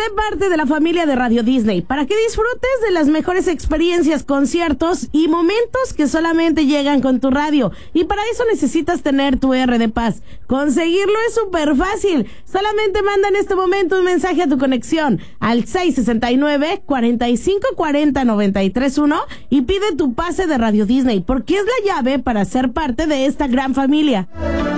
parte de la familia de Radio Disney para que disfrutes de las mejores experiencias, conciertos y momentos que solamente llegan con tu radio. Y para eso necesitas tener tu R de Paz. Conseguirlo es súper fácil. Solamente manda en este momento un mensaje a tu conexión al 669-4540-931 y pide tu pase de Radio Disney, porque es la llave para ser parte de esta gran familia.